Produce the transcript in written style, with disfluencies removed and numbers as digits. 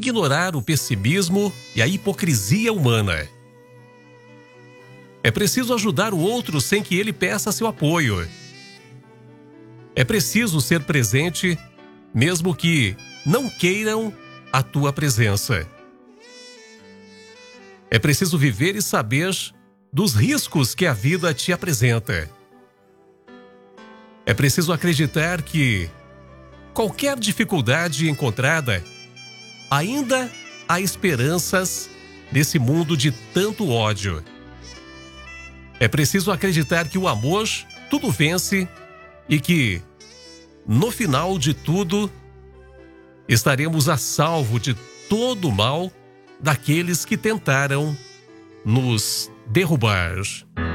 ignorar o pessimismo e a hipocrisia humana. É preciso ajudar o outro sem que ele peça seu apoio. É preciso ser presente, mesmo que não queiram a tua presença. É preciso viver e saber dos riscos que a vida te apresenta. É preciso acreditar que qualquer dificuldade encontrada, ainda há esperanças nesse mundo de tanto ódio. É preciso acreditar que o amor tudo vence e que, no final de tudo, estaremos a salvo de todo o mal daqueles que tentaram nos derrubar.